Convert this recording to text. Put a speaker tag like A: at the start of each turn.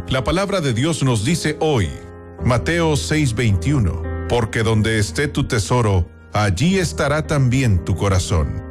A: La palabra de Dios nos dice hoy, Mateo 6:21, porque donde esté tu tesoro, allí estará también tu corazón.